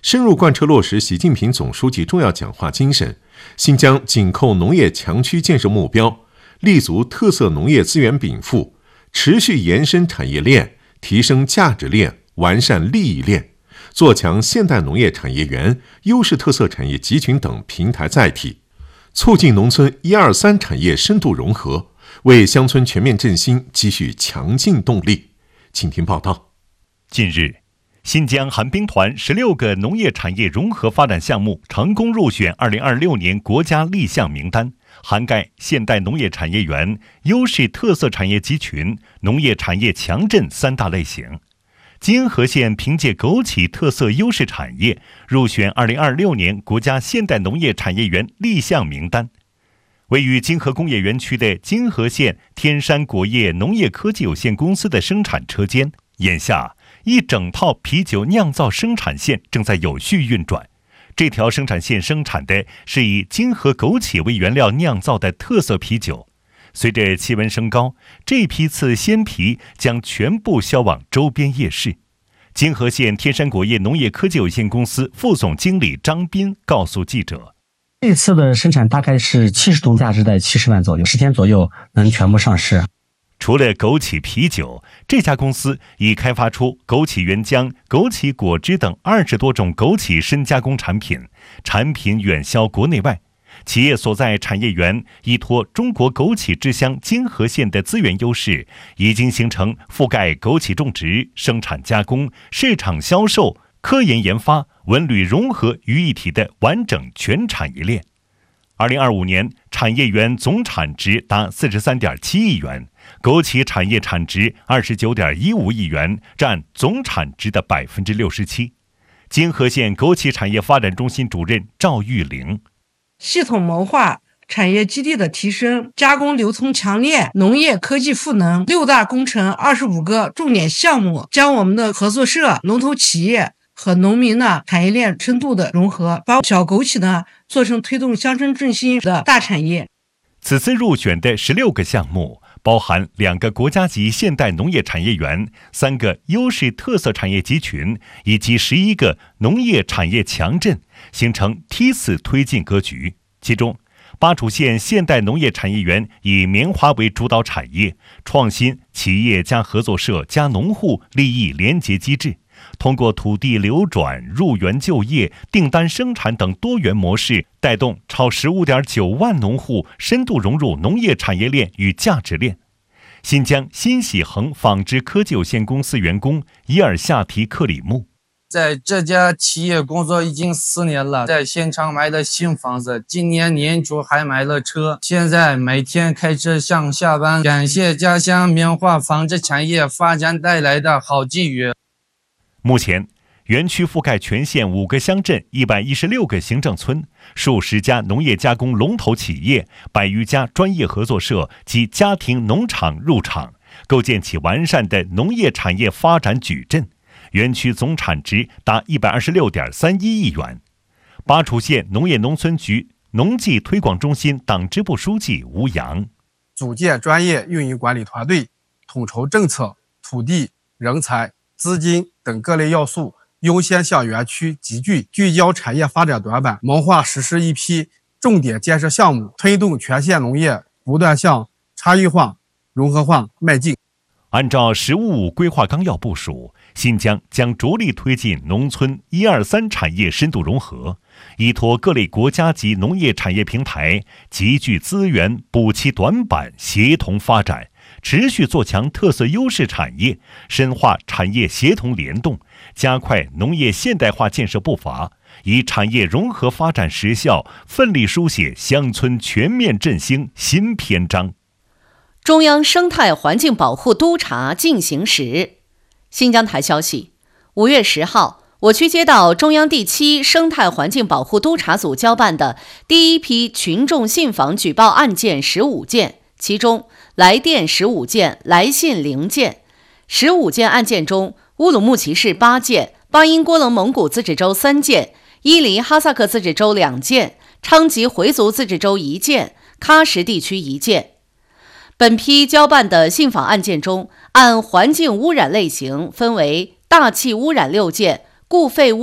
深入贯彻落实习近平总书记重要讲话精神，新疆紧扣农业强区建设目标，立足特色农业资源禀赋，持续延伸产业链，提升价值链，完善利益链，做强现代农业产业园、优势特色产业集群等平台载体，促进农村1、2、3产业深度融合，为乡村全面振兴积蓄强劲动力。请听报道。 近日，新疆寒冰团16个农业产业融合发展项目成功入选2026年国家立项名单，涵盖现代农业产业园、优势特色产业集群、农业产业强镇3大类型。金河县凭借枸杞特色优势产业入选2026年国家现代农业产业园立项名单。位于金河工业园区的金河县天山果业农业科技有限公司的生产车间，眼下一整套啤酒酿造生产线正在有序运转。这条生产线生产的是以金河枸杞为原料酿造的特色啤酒。随着气温升高，这批次鲜啤将全部销往周边夜市。金河县天山果业农业科技有限公司副总经理张斌告诉记者， 这次的生产大概是70吨，价值在70万左右，10天左右能全部上市。 除了枸杞啤酒，这家公司已开发出枸杞原浆、枸杞果汁等20多种枸杞深加工产品，产品远销国内外。企业所在产业园依托中国枸杞之乡金河县的资源优势，已经形成覆盖枸杞种植、生产加工、市场销售、科研研发、文旅融合于一体的完整全产业链。2025年产业园总产值达43.7亿元，枸杞产业产值29.15亿元，占总产值的67%。金河县枸杞产业发展中心主任赵玉玲， 系统谋划产业基地的提升，加工流通强链、农业科技赋能6大工程25个重点项目，将我们的合作社、龙头企业和农民的产业链深度的融合，把小枸杞呢做成推动乡村振兴的大产业。 此次入选的16个项目包含2个国家级现代农业产业园、3个优势特色产业集群以及11个农业产业强镇，形成梯次推进格局。其中，巴楚县现代农业产业园以棉花为主导产业，创新企业加合作社加农户利益联结机制，通过土地流转、入园就业、订单生产等多元模式，带动超15.9万农户深度融入农业产业链与价值链。新疆新喜恒纺织科技有限公司员工伊尔夏提克里木， 在这家企业工作已经4年了，在现场买了新房子，今年年初还买了车，现在每天开车上下班，感谢家乡棉花纺织产业发展带来的好机遇。 目前，园区覆盖全县5个乡镇、116个行政村、数十家农业加工龙头企业、100余家专业合作社及家庭农场入场，构建起完善的农业产业发展矩阵。园区总产值达126.31亿元。巴楚县农业农村局农技推广中心党支部书记吴阳， 组建专业运营管理团队，统筹政策、土地、人才、资金等各类要素，优先向园区集聚，聚焦产业发展短板，谋划实施一批重点建设项目，推动全县农业不断向差异化、融合化迈进。 按照“十五五”规划纲要部署，新疆将着力推进农村1、2、3产业深度融合，依托各类国家级农业产业平台，集聚资源，补齐短板，协同发展，持续做强特色优势产业，深化产业协同联动，加快农业现代化建设步伐，以产业融合发展实效，奋力书写乡村全面振兴新篇章。 中央生态环境保护督查进行时。新疆台消息，5月10号，我区接到中央第7生态环境保护督查组交办的第一批群众信访举报案件15件，其中来电15件，来信0件。15件案件中，乌鲁木齐市8件，巴音郭楞蒙古自治州3件，伊犁哈萨克自治州2件，昌吉回族自治州1件，喀什地区1件。本批交办的信访案件中，按环境污染类型分为大气污染6件，固废污